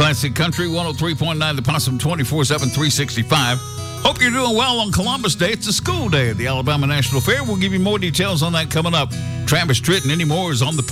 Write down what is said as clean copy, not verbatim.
Classic Country 103.9 The Possum 24/7 365. Hope you're doing well on Columbus Day. It's a school day at the Alabama National Fair. We'll give you more details on that coming up. Travis Tritt and any more is on the